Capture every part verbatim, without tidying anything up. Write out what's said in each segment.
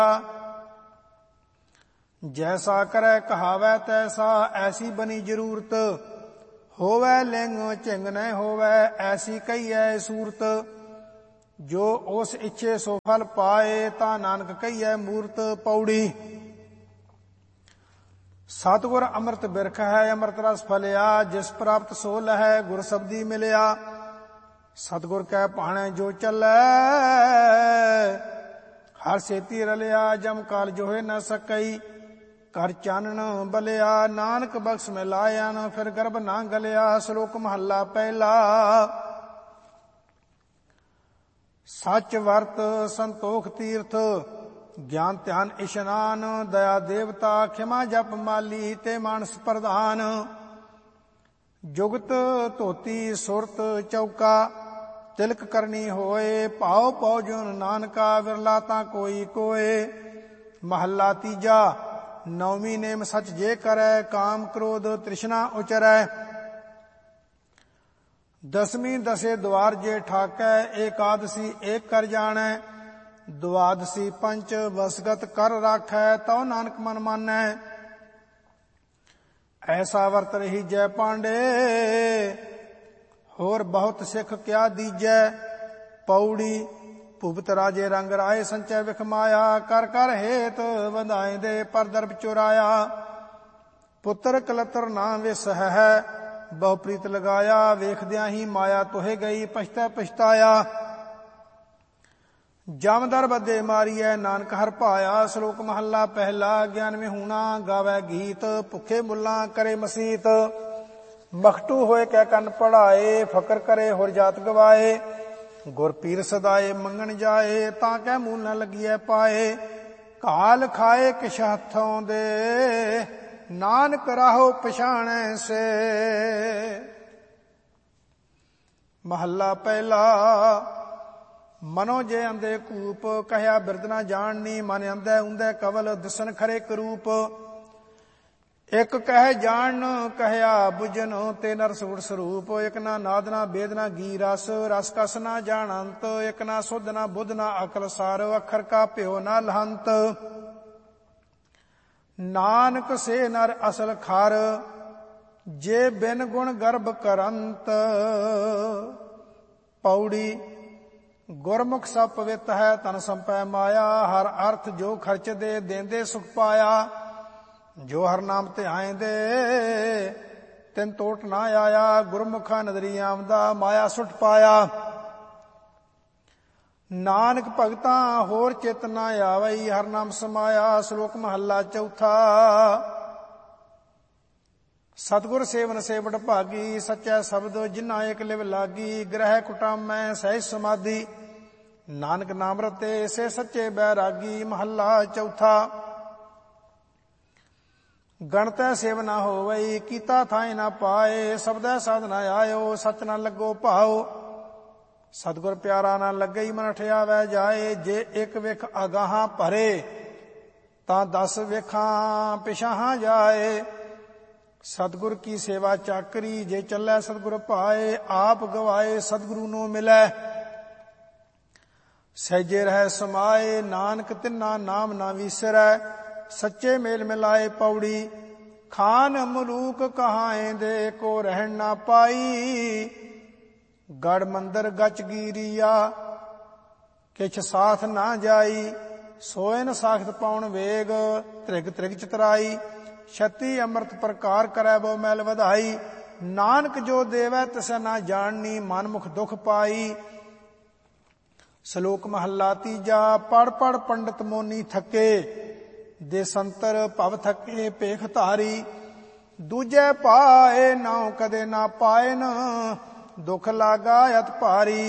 जैसा करे कहावै तैसा, ऐसी बनी जरूरत। होवै लिंग झिंग न होवै, ऐसी कहिए सूरत। जो उस इच्छे सो फल पाए, ता नानक कहिए मूरत। पौड़ी। सतगुर अमृत बिरख है, अमृत रस फलिया। जिस प्राप्त सो लहै, गुर शब्दी मिलिया। सतगुर कै भाणे जो चलै, हर सेती रलिया। जम काल जोहे न सकई, कर चानन बलिया। नानक बख्श में लाया न, फिर गर्भ ना गलिया। श्लोक महला पहला। सच वर्त संतोख तीर्थ, ज्ञान ध्यान इशनान। दया देवता खिमा जप माली, ते मानस प्रधान। जुगत धोती सुरत चौका, तिलक करनी होए। भाव पौजुन नानका, विरला ता कोई कोय। महला तीजा। नौवीं नेम सच जे करै, काम क्रोध तृष्णा उचरै। दसवीं दसे द्वार जे ठाकै, एकादशी एक कर जानै। द्वादशी पंच वसगत कर राखै, तौ नानक मन मानै। ऐसा वर्त रही जय पांडे, होर बहुत सिख क्या दीजै। पौड़ी। भुगत राजे रंग राय, संचय विख माया। कर कर हेत वधाए दे, पर दर्भ चुराया। पुत्र कलतर ना विस है, बहु प्रीत लगाया। वेखद्या ही माया तुहे गई, पछतै पछताया। जामदर बदे मारियै, नानक हर पाया। श्लोक महला पहला। ज्ञान में हूणा गावै गीत, भुखे मुल्ला करे मसीत। मखटू होए कै कन पढ़ाए, फकर करे होर जात गवाए। गुर पीर सदाए मंगन जाए, ताकै मूल न लगिए पाए। काल खाए किश हथों दे, नानक राहो पछाणै से। महला पहला। मनो जे अंधे कूप, कहया बिरद ना जाननी। मन अंधे ऊंधे कवल, दिसन खरे करूप। एक कह जान कहया बुझन, ते नर सूर स्वरूप। एक ना नाद ना वेद ना गी रस, रस कस ना जान अंत। एक ना सुध ना बुध ना अकल सार, अखर का प्यो ना लहंत। नानक से नर असल खार, जे बिन गुण गर्भ करंत। पौड़ी। गुरमुख सब पवित है, तन संपै माया। हर अर्थ जो खर्च दे, देंदे सुख पाया। जो हर नाम ते आएंदे, तिन टोट ना आया। गुरमुखा नदरी आमदा, माया सुट पाया। नानक भगता होर चित ना आवई, हर नाम समाया। श्लोक महला चौथा। सतगुर सेवन सेवट भागी, सच्चा शब्द जिन्ना एक लिव लागी। ग्रह कुटामै सहज समाधि, नानक नाम रते से सच्चे बैरागी। महला चौथा। गणतै सेव ना होवई, कीता थाई ना पाए। शब्दै साध ना आयो, सच ना लगो भाओ। सतगुर प्यारा ना लगई, मन ठियावै जाए। जे एक विख अगाहां भरे, तां दस विखां पिछाहां जाए। सतगुर की सेवा चाकरी, जे चलै सतगुर पाए। आप गवाए सतगुरु नो मिलै, सहजे रह समाए। नानक तिन्ना नाम ना विसरै, सच्चे मेल मिलाए। पौड़ी। खान मलूक कहाएं दे, को रहन ना पाई। गढ़ मंदिर गच गिरिया, किछ साथ ना जाई। सोयन साखत पाउन वेग, त्रिग त्रिग चितराई। छती अमृत प्रकार करै बो मैल वधाई। नानक जो देवै तिसै ना जाननी, मन मुख दुख पाई। श्लोक महला तीजा। पढ़ पढ़ पंडित मोनी थके, देसंतर भव थके पेख धारी। दूजे पाए नाउ कदे ना पाए न, दुख लागा अत भारी।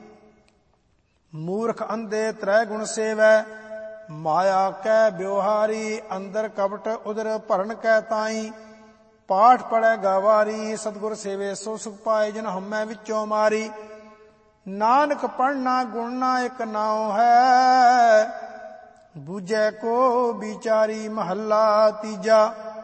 मूर्ख अंधे त्रै गुण सेवै, माया कै ब्योहारी। अंदर कपट उदर भरन कै ताई, पाठ पढ़ै गवारी। सतगुर सेवे सो सुख पाए, जिन हमै विचों मारी। नानक पढ़ना गुणना एक नाउ है, बूझै को बिचारी। महला तीजा।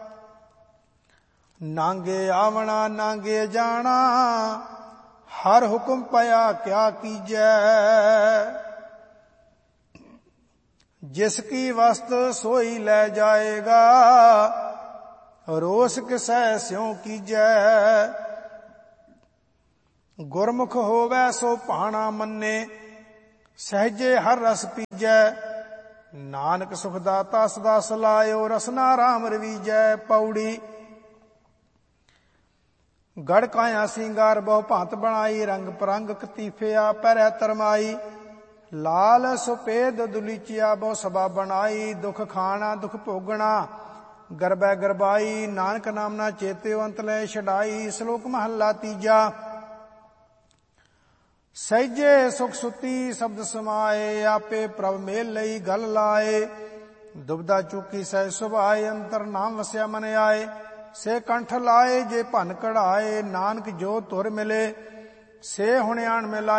नांगे आवना नांगे जाना, हर हुक्म पया क्या कीजै। जिस की वस्त सोई ले जाएगा, रोस किसै स्यों कीजै। गुरमुख होवै सो भाना मन्ने, सहजे हर रस पीजै। नानक सुखदाता सदा सलायो, रसना राम रवीजै। पौड़ी। गढ़ काया सिंगार बहु भांत बनाई, रंग परंग कतीफिया पैरै तरमाई। लाल सुपेद दुलीचिया बहु सभा बनाई, दुख खाना दुख भोगना गरबै गरबाई। नानक नाम ना चेत्यो अंत लै छड़ाई, श्लोक महला तीजा। सहजे सुख सुती शब्द समाए, आपे प्रभ मेल लई गल लाए। दुबदा चूकी सह सुभाए, अंतर नाम वस्या मन आए। से कंठ लाए जे भन कढ़ाए, नानक जो तुर मिले से हुणियाण मिलाए।